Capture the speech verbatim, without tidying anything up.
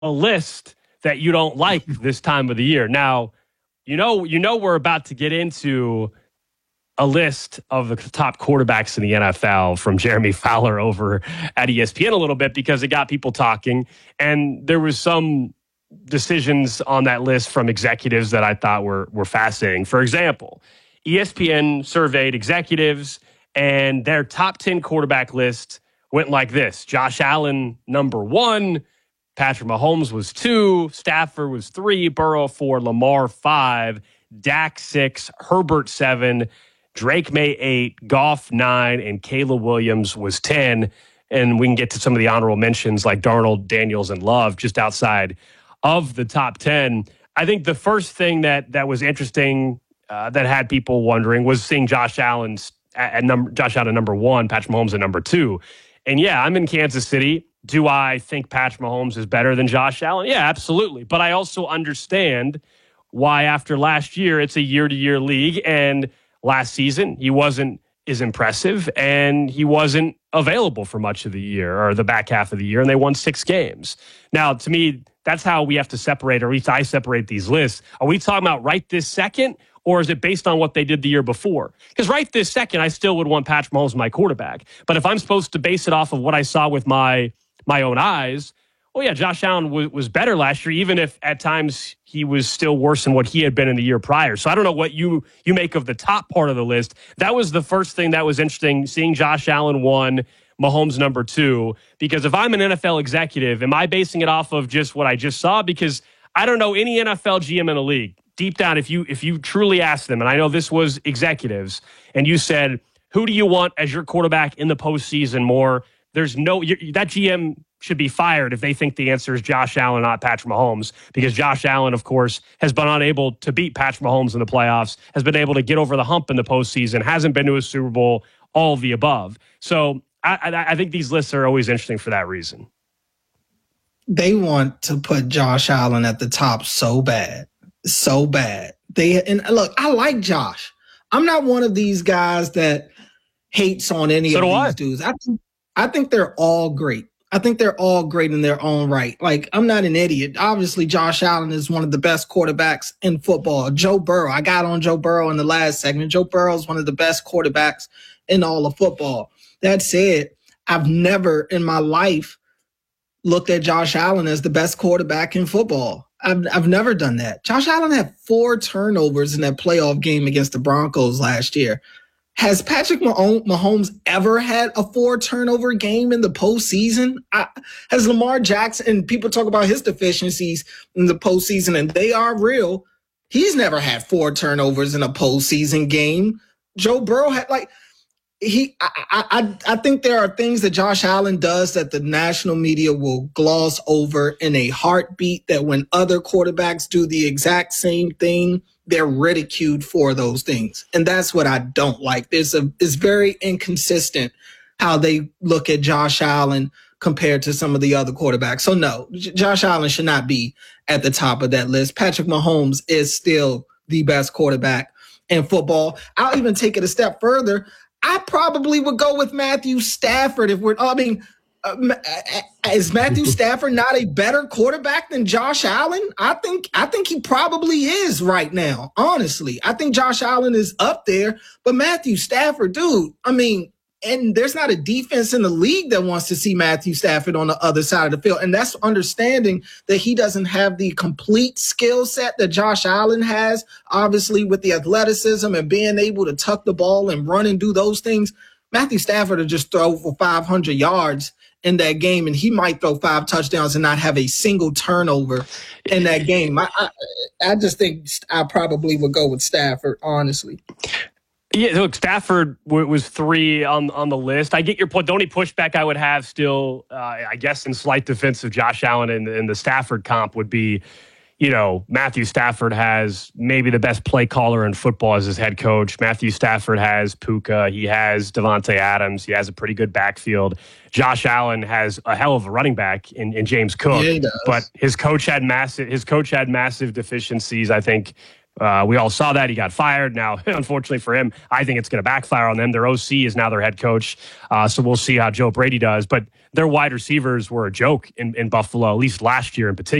a list that you don't like this time of the year. Now, you know, you know, we're about to get into a list of the top quarterbacks in the N F L from Jeremy Fowler over at E S P N a little bit because it got people talking. And there was some decisions on that list from executives that I thought were, were fascinating. For example, E S P N surveyed executives and their top ten quarterback list went like this. Josh Allen, number one. Patrick Mahomes was two. Stafford was three. Burrow four. Lamar five. Dak six. Herbert seven. Drake May eight. Goff nine. And Caleb Williams was ten. And we can get to some of the honorable mentions like Darnold, Daniels, and Love just outside of the top ten. I think the first thing that that was interesting uh, that had people wondering was seeing Josh Allen's at, at number Josh Allen number one, Patrick Mahomes at number two. And yeah, I'm in Kansas City. Do I think Patrick Mahomes is better than Josh Allen? Yeah, absolutely. But I also understand why after last year, it's a year-to-year league. And last season, he wasn't as impressive and he wasn't available for much of the year or the back half of the year. And they won six games. Now, to me, that's how we have to separate, or at least I separate these lists. Are we talking about right this second? Or is it based on what they did the year before? Because right this second, I still would want Patrick Mahomes my quarterback. But if I'm supposed to base it off of what I saw with my my own eyes, oh yeah, Josh Allen w- was better last year, even if at times he was still worse than what he had been in the year prior. So I don't know what you you make of the top part of the list. That was the first thing that was interesting, seeing Josh Allen one, Mahomes number two. Because if I'm an N F L executive, am I basing it off of just what I just saw? Because I don't know any N F L G M in the league. Deep down, if you if you truly asked them, and I know this was executives, and you said, who do you want as your quarterback in the postseason more? There's no, that G M should be fired if they think the answer is Josh Allen, not Patrick Mahomes, because Josh Allen, of course, has been unable to beat Patrick Mahomes in the playoffs, has been able to get over the hump in the postseason, hasn't been to a Super Bowl, all of the above. So I, I, I think these lists are always interesting for that reason. They want to put Josh Allen at the top so bad, so bad. They and look, I like Josh. I'm not one of these guys that hates on any so of these I. dudes. I think I think they're all great. I think they're all great in their own right. Like, I'm not an idiot. Obviously, Josh Allen is one of the best quarterbacks in football. Joe Burrow, I got on Joe Burrow in the last segment. Joe Burrow is one of the best quarterbacks in all of football. That said, I've never in my life looked at Josh Allen as the best quarterback in football. I've, I've never done that. Josh Allen had four turnovers in that playoff game against the Broncos last year. Has Patrick Mahomes ever had a four turnover game in the postseason? I, has Lamar Jackson, and people talk about his deficiencies in the postseason, and they are real. He's never had four turnovers in a postseason game. Joe Burrow had like he. I, I I think there are things that Josh Allen does that the national media will gloss over in a heartbeat. That when other quarterbacks do the exact same thing, they're ridiculed for those things. And that's what I don't like. There's a, it's very inconsistent how they look at Josh Allen compared to some of the other quarterbacks. So no, J- Josh Allen should not be at the top of that list. Patrick Mahomes is still the best quarterback in football. I'll even take it a step further. I probably would go with Matthew Stafford if we're, I mean, Uh, is Matthew Stafford not a better quarterback than Josh Allen? I think I think he probably is right now. Honestly, I think Josh Allen is up there, but Matthew Stafford, dude, I mean, and there's not a defense in the league that wants to see Matthew Stafford on the other side of the field. And that's understanding that he doesn't have the complete skill set that Josh Allen has, obviously with the athleticism and being able to tuck the ball and run and do those things. Matthew Stafford will just throw for five hundred yards in that game, and he might throw five touchdowns and not have a single turnover in that game. I, I, I just think I probably would go with Stafford, honestly. Yeah, look, Stafford w- was three on on the list. I get your point. The only pushback I would have still, uh, I guess, in slight defense of Josh Allen and, and the Stafford comp would be, you know, Matthew Stafford has maybe the best play caller in football as his head coach. Matthew Stafford has Puka. He has Devontae Adams. He has a pretty good backfield. Josh Allen has a hell of a running back in, in James Cook. Yeah, he does. But his coach had massive his coach had massive deficiencies. I think Uh, we all saw that. He got fired. Now, unfortunately for him, I think it's going to backfire on them. Their O C is now their head coach. Uh, so we'll see how Joe Brady does. But their wide receivers were a joke in, in Buffalo, at least last year in particular.